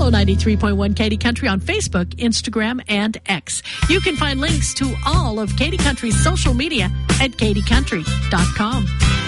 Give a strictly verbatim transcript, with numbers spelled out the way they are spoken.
Follow ninety-three point one Katy Country on Facebook, Instagram, and X. You can find links to all of Katy Country's social media at katy country dot com.